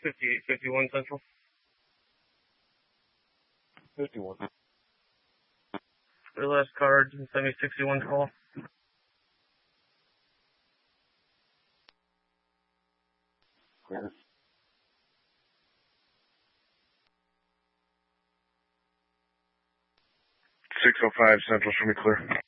5851 Central. 51. Your last card, 7061 call. Clear. 605 Central, show me clear.